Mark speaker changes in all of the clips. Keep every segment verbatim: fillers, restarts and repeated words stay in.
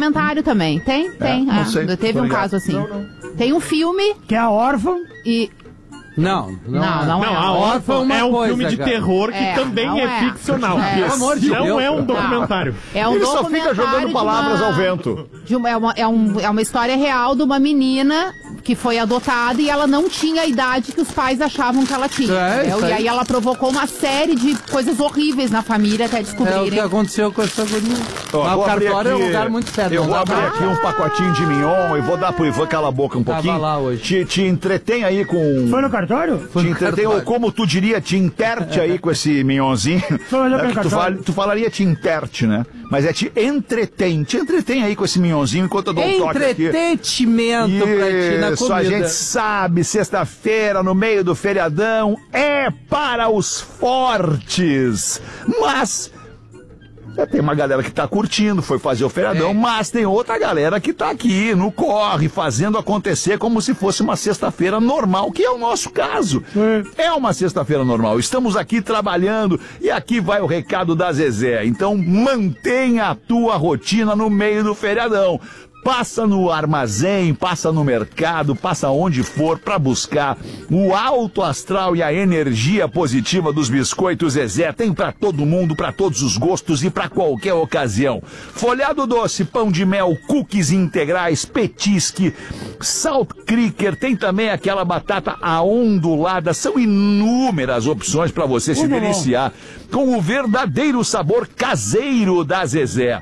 Speaker 1: documentário também. Tem? Tem.
Speaker 2: É, não
Speaker 1: é.
Speaker 2: sei,
Speaker 1: Teve um
Speaker 2: ligado.
Speaker 1: caso assim.
Speaker 2: Não, não.
Speaker 1: Tem um filme...
Speaker 3: Que é a órfã.
Speaker 1: E...
Speaker 4: Não, não,
Speaker 1: Não,
Speaker 4: é.
Speaker 1: não,
Speaker 5: Não,
Speaker 1: é.
Speaker 5: a Órfã
Speaker 4: uma
Speaker 5: é um
Speaker 4: coisa,
Speaker 5: filme de
Speaker 4: cara.
Speaker 5: terror que
Speaker 1: É,
Speaker 5: também
Speaker 1: não
Speaker 5: é,
Speaker 1: é.
Speaker 5: ficcional.
Speaker 1: É.
Speaker 4: Pelo amor de
Speaker 5: Não
Speaker 4: Deus,
Speaker 5: é um
Speaker 4: cara.
Speaker 5: documentário.
Speaker 1: É um
Speaker 2: Ele só fica
Speaker 1: documentário
Speaker 2: jogando
Speaker 1: de
Speaker 2: palavras
Speaker 1: uma-
Speaker 2: ao vento.
Speaker 1: de uma- é, uma, é, um, é uma história real de uma menina que foi adotada e ela não tinha a idade que os pais achavam que ela tinha.
Speaker 4: É,
Speaker 1: entendeu?
Speaker 4: isso
Speaker 1: E
Speaker 4: aí.
Speaker 1: aí ela provocou uma série de coisas horríveis na família até
Speaker 4: É o que
Speaker 1: descobrirem.
Speaker 4: aconteceu com essa guria.
Speaker 2: Ó,
Speaker 4: Mas
Speaker 2: vou
Speaker 4: o
Speaker 2: abrir
Speaker 4: cartório é um
Speaker 2: aqui-
Speaker 4: lugar muito sério.
Speaker 2: Eu
Speaker 4: não
Speaker 2: vou
Speaker 4: dá
Speaker 2: abrir
Speaker 4: pra-
Speaker 2: aqui um pacotinho de mignon e vou dar pro Ivan calar a boca um
Speaker 4: Tava
Speaker 2: pouquinho.
Speaker 4: lá hoje.
Speaker 2: Te, te entretém aí com...
Speaker 3: Foi no cartório?
Speaker 2: Te entretém, ou como tu diria, te interte aí com esse mignonzinho.
Speaker 3: Só olhar
Speaker 2: É
Speaker 3: pra
Speaker 2: que tu,
Speaker 3: cartório.
Speaker 2: fal- tu falaria te interte, né? Mas é te entretém. Te entretém aí com esse mignonzinho enquanto eu dou um toque aqui.
Speaker 4: Entretenimento pra ti na
Speaker 2: Isso, a
Speaker 4: comida.
Speaker 2: gente sabe, sexta-feira, no meio do feriadão, é para os fortes. Mas já tem uma galera que tá curtindo, foi fazer o feriadão,
Speaker 4: É.
Speaker 2: mas tem outra galera que tá aqui, no corre, fazendo acontecer como se fosse uma sexta-feira normal, que é o nosso caso. É uma sexta-feira normal. Estamos aqui trabalhando e aqui vai o recado da Zezé. Então mantenha a tua rotina no meio do feriadão. Passa no armazém, passa no mercado, passa onde for para buscar o alto astral e a energia positiva dos biscoitos Zezé. Tem para todo mundo, para todos os gostos e para qualquer ocasião. Folhado doce, pão de mel, cookies integrais, petisque, salt cracker, tem também aquela batata aondulada. São inúmeras opções para você se deliciar com o verdadeiro sabor caseiro da Zezé.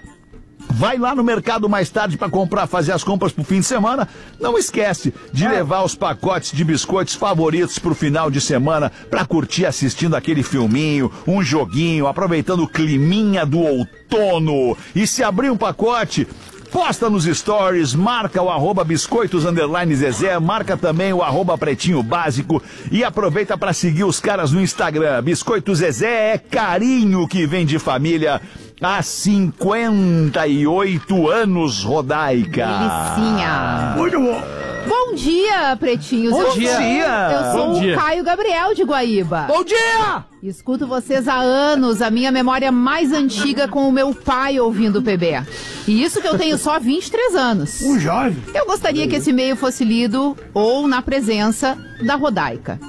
Speaker 2: Vai lá no mercado mais tarde para comprar, fazer as compras pro fim de semana. Não esquece de levar os pacotes de biscoitos favoritos pro final de semana para curtir assistindo aquele filminho, um joguinho, aproveitando o climinha do outono. E se abrir um pacote, posta nos stories, marca o arroba biscoitos underline Zezé, marca também o arroba pretinho básico e aproveita para seguir os caras no Instagram. Biscoito Zezé é carinho que vem de família há cinquenta e oito anos, Rodaica.
Speaker 1: Delicinha.
Speaker 3: Muito bom.
Speaker 1: Bom dia, pretinhos.
Speaker 4: Bom
Speaker 1: eu
Speaker 4: dia.
Speaker 1: Sou, eu sou
Speaker 5: Bom
Speaker 1: o
Speaker 5: dia.
Speaker 1: Caio Gabriel de Guaíba.
Speaker 4: Bom dia!
Speaker 1: Escuto vocês há anos, a minha memória mais antiga com o meu pai ouvindo o P B. E isso que eu tenho só vinte e três anos.
Speaker 3: Um jovem.
Speaker 1: Eu gostaria que esse e-mail fosse lido ou na presença da Rodaica.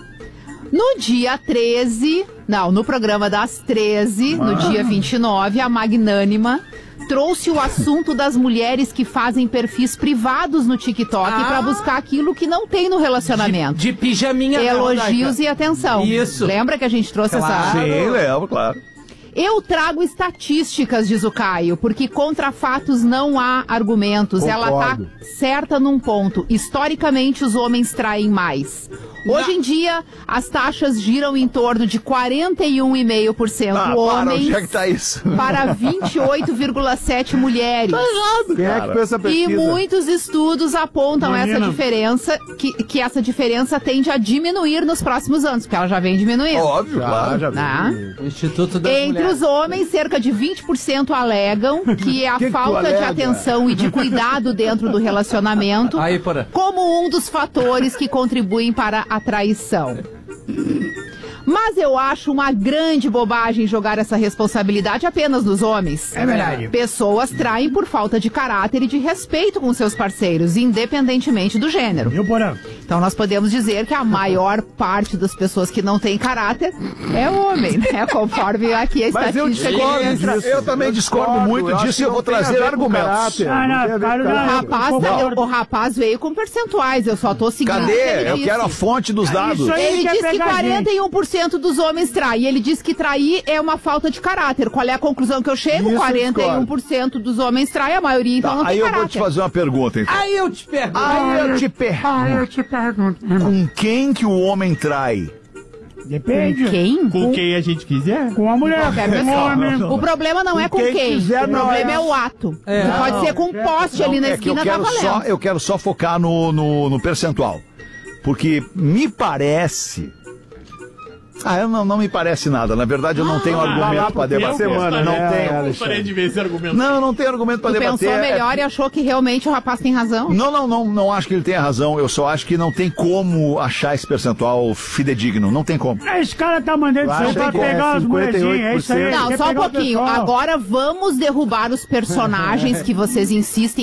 Speaker 1: No dia treze, não, no programa das treze, no dia vinte e nove, a Magnânima trouxe o assunto das mulheres que fazem perfis privados no TikTok
Speaker 4: Ah.
Speaker 1: pra buscar aquilo que não tem no relacionamento.
Speaker 4: De pijaminha.
Speaker 1: Elogios e atenção.
Speaker 4: Isso.
Speaker 1: Lembra que a gente trouxe
Speaker 4: Claro.
Speaker 1: essa...
Speaker 2: Sim, lembro, claro.
Speaker 1: Eu trago estatísticas, diz o Caio, porque contra fatos não há argumentos. Ela tá
Speaker 2: Concordo.
Speaker 1: certa num ponto. Historicamente, os homens traem mais. Hoje em dia, as taxas giram em torno de quarenta e um vírgula cinco por cento
Speaker 2: Ah, para,
Speaker 1: homens
Speaker 2: onde é que tá isso?
Speaker 1: para vinte e oito vírgula sete por cento mulheres.
Speaker 6: Quem é que fez essa
Speaker 1: E
Speaker 6: pesquisa?
Speaker 1: muitos estudos apontam
Speaker 3: Menina.
Speaker 1: essa diferença, que, que essa diferença tende a diminuir nos próximos anos, porque ela já vem diminuindo.
Speaker 2: Óbvio,
Speaker 6: Já,
Speaker 2: claro.
Speaker 6: já vi.
Speaker 1: Tá?
Speaker 4: Instituto das
Speaker 1: Entre
Speaker 4: Mulheres.
Speaker 1: os homens, cerca de vinte por cento alegam que é a
Speaker 6: Que que tu
Speaker 1: falta de
Speaker 6: alega?
Speaker 1: atenção e de cuidado dentro do relacionamento
Speaker 4: Aí, porra.
Speaker 1: como um dos fatores que contribuem para a traição. Mas eu acho uma grande bobagem jogar essa responsabilidade apenas nos homens.
Speaker 3: É verdade.
Speaker 1: Pessoas traem por falta de caráter e de respeito com seus parceiros, independentemente do gênero.
Speaker 3: Viu, Porã?
Speaker 1: Então nós podemos dizer que a maior parte das pessoas que não tem caráter é homem, né? Conforme aqui a
Speaker 6: Mas eu
Speaker 1: estatística
Speaker 6: discordo
Speaker 1: entra.
Speaker 6: disso.
Speaker 2: Eu também discordo muito
Speaker 6: Eu acho
Speaker 2: disso
Speaker 6: que
Speaker 2: e eu
Speaker 6: não
Speaker 2: vou
Speaker 6: tem a
Speaker 2: trazer
Speaker 6: ver com
Speaker 2: argumentos.
Speaker 6: caráter,
Speaker 3: Ah,
Speaker 6: não
Speaker 3: não,
Speaker 6: tem a ver
Speaker 3: cara,
Speaker 6: com
Speaker 3: não,
Speaker 1: O
Speaker 6: caráter.
Speaker 1: rapaz,
Speaker 3: Eu
Speaker 1: tá-
Speaker 3: concordo.
Speaker 1: o rapaz veio com percentuais, eu só tô seguindo o que
Speaker 2: Cadê?
Speaker 1: ele
Speaker 2: Eu
Speaker 1: disse.
Speaker 2: quero a fonte dos dados.
Speaker 3: Isso aí.
Speaker 1: Ele
Speaker 3: quer
Speaker 1: diz que
Speaker 3: pegar a
Speaker 1: quarenta e um por cento dos homens traem. Ele diz que trair é uma falta de caráter. Qual é a conclusão que eu chego?
Speaker 6: Isso eu
Speaker 1: quarenta e um por cento dos homens traem, a maioria então não
Speaker 2: Tá, aí
Speaker 1: tem
Speaker 2: eu vou te
Speaker 1: caráter.
Speaker 2: fazer uma pergunta, então.
Speaker 4: Aí eu te pergunto.
Speaker 2: Aí eu te pergunto.
Speaker 3: Ah, eu te pergunto.
Speaker 2: Com quem que o homem trai?
Speaker 3: Depende.
Speaker 1: Quem?
Speaker 5: Com quem a gente quiser.
Speaker 3: Com a mulher,
Speaker 1: Qualquer
Speaker 3: com o
Speaker 1: pessoa.
Speaker 3: homem.
Speaker 1: O problema não é com
Speaker 6: quem
Speaker 1: quem,
Speaker 6: quiser,
Speaker 1: o
Speaker 6: não
Speaker 1: problema
Speaker 6: é.
Speaker 1: é o ato.
Speaker 4: É.
Speaker 1: Que pode ser com um poste ali na
Speaker 2: É que eu
Speaker 1: esquina, tá
Speaker 2: quero,
Speaker 1: valendo.
Speaker 2: só, eu quero só focar no, no, no percentual. Porque me parece... Ah, eu não, não me parece nada. Na verdade, eu não tenho
Speaker 5: Ah,
Speaker 2: argumento
Speaker 6: lá
Speaker 2: para
Speaker 6: pro fim de
Speaker 2: debater.
Speaker 6: semana,
Speaker 2: não
Speaker 6: né,
Speaker 2: tenho.
Speaker 5: Eu
Speaker 6: Alexandre?
Speaker 5: gostaria de ver esse argumento.
Speaker 2: Não, eu não tenho argumento para
Speaker 1: Tu
Speaker 2: debater.
Speaker 1: pensou
Speaker 2: É-
Speaker 1: melhor e achou que realmente o rapaz tem razão?
Speaker 2: Não, não, não, não acho que ele tenha razão. Eu só acho que não tem como achar esse percentual fidedigno. Não tem como.
Speaker 3: Esse cara tá mandando
Speaker 6: Eu
Speaker 3: isso
Speaker 6: acho
Speaker 3: pra
Speaker 6: que é
Speaker 3: pegar as
Speaker 6: cinquenta e oito por cento.
Speaker 3: mulherzinhas. É isso aí.
Speaker 1: Não,
Speaker 3: quer
Speaker 1: só um
Speaker 3: pegar o
Speaker 1: pouquinho.
Speaker 3: pessoal.
Speaker 1: Agora vamos derrubar os personagens que vocês insistem